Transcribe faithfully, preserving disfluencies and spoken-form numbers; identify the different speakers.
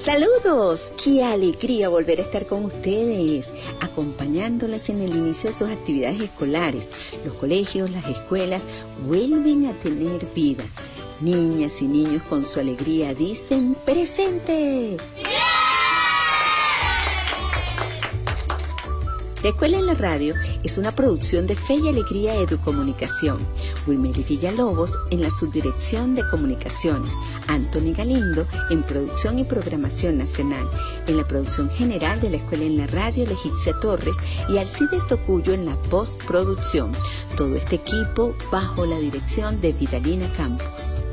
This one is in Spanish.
Speaker 1: Saludos, qué alegría volver a estar con ustedes, acompañándolas en el inicio de sus actividades escolares. Los colegios, las escuelas vuelven a tener vida. Niñas y niños con su alegría dicen ¡presente! La Escuela en la Radio es una producción de Fe y Alegría Educomunicación. Wilmely Villalobos en la subdirección de comunicaciones. Anthony Galindo en producción y programación nacional. En la producción general de la Escuela en la Radio, Legicia Torres y Alcides Tocuyo en la postproducción. Todo este equipo bajo la dirección de Vidalina Campos.